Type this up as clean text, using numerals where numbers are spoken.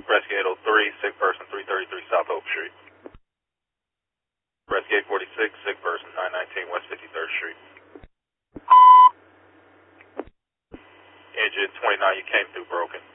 Rescue 803, sick person 333 South Hope Street. Rescue 846, sick person 919 West 53rd Street. Engine 29, you came through broken.